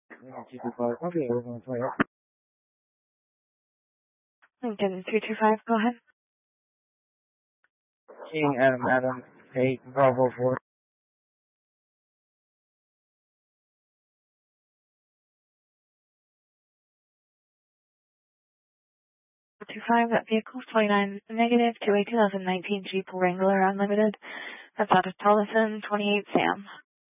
225. Okay, we're going to play it. Lincoln 325, go ahead. King Adam 8, Bravo 4. 25, that vehicle 29 negative to a 2019 Jeep Wrangler Unlimited. That's out of Tolleson, 28 Sam.